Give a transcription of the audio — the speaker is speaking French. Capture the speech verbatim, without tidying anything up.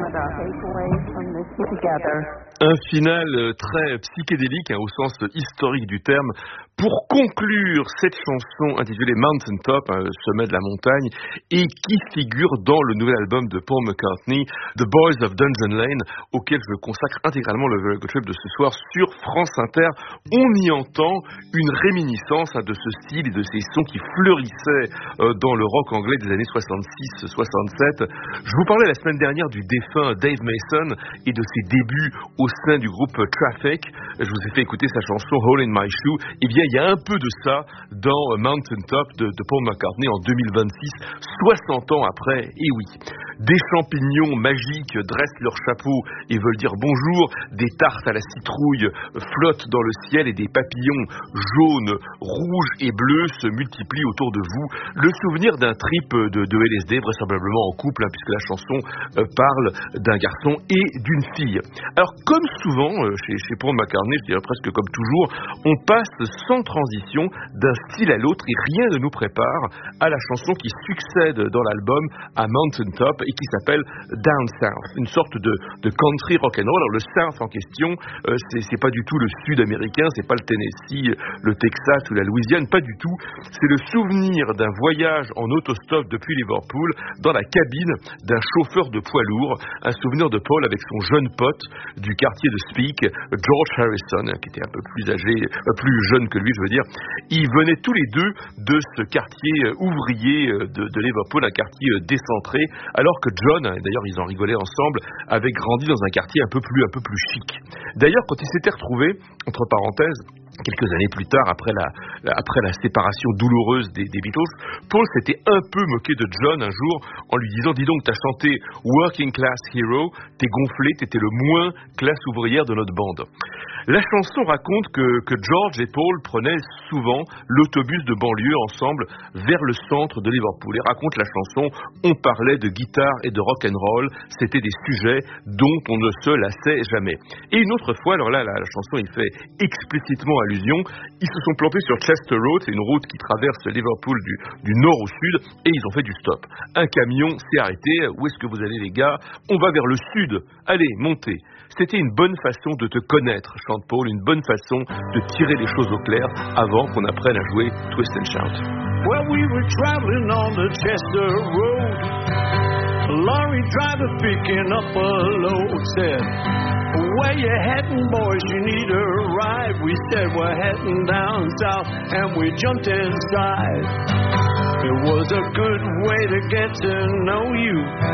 Un final très psychédélique, hein, au sens historique du terme, pour conclure cette chanson intitulée Mountain Top, hein, sommet de la montagne, et qui figure dans le nouvel album de Paul McCartney, The Boys of Dungeon Lane, auquel je consacre intégralement le Very Good Trip de ce soir sur France Inter. On y entend une réminiscence, hein, de ce style et de ces sons qui fleurissaient euh, dans le rock anglais des années soixante-six soixante-sept. Je vous parlais la semaine dernière du défunt Dave Mason et de ses débuts au sein du groupe Traffic. Je vous ai fait écouter sa chanson Hole in My Shoe. Eh bien, il y a un peu de ça dans Mountain Top de, de Paul McCartney en deux mille vingt-six, soixante ans après. Et oui, des champignons magiques dressent leur chapeau et veulent dire bonjour, des tartes à la citrouille flottent dans le ciel et des papillons jaunes, rouges et bleus se multiplient autour de vous. Le souvenir d'un trip de, de L S D, vraisemblablement en couple, hein, puisque la chanson euh, parle d'un garçon et d'une fille. Alors, comme souvent euh, chez, chez Paul McCartney, je dirais presque comme toujours, on passe sans transition d'un style à l'autre et rien ne nous prépare à la chanson qui succède dans l'album à Mountain Top et qui s'appelle Down South, une sorte de, de country rock'n'roll. Alors le South en question, euh, c'est, c'est pas du tout le Sud américain, c'est pas le Tennessee, le Texas ou la Louisiane, pas du tout. C'est le souvenir d'un voyage en autostop depuis Liverpool dans la cabine d'un chauffeur de poids lourd, un souvenir de Paul avec son jeune pote du quartier de Speke, George Harrison, qui était un peu plus âgé, plus jeune que lui, je veux dire. Ils venaient tous les deux de ce quartier ouvrier de, de Liverpool, un quartier décentré, alors que John, d'ailleurs ils en rigolaient ensemble, avait grandi dans un quartier un peu plus, un peu plus chic. D'ailleurs, quand ils s'étaient retrouvés, entre parenthèses, quelques années plus tard, après la, après la séparation douloureuse des, des Beatles, Paul s'était un peu moqué de John un jour en lui disant « Dis donc, t'as chanté Working Class Hero, t'es gonflé, t'étais le moins classe ouvrière de notre bande. » La chanson raconte que, que George et Paul prenaient souvent l'autobus de banlieue ensemble vers le centre de Liverpool. Et raconte la chanson, on parlait de guitare et de rock'n'roll, c'était des sujets dont on ne se lassait jamais. Et une autre fois, alors là, la, la chanson, il fait explicitement allusion, ils se sont plantés sur Chester Road, c'est une route qui traverse Liverpool du, du nord au sud, et ils ont fait du stop. Un camion s'est arrêté, où est-ce que vous allez les gars? On va vers le sud, allez, montez. C'était une bonne façon de te connaître, chante Paul, une bonne façon de tirer les choses au clair avant qu'on apprenne à jouer Twist and Shout. Well, we were traveling on the Chester Road. A lorry driver picking up a load said, where you heading, boys? You need a ride. We said we're heading down south, and we jumped inside. It was a good way to get to know you.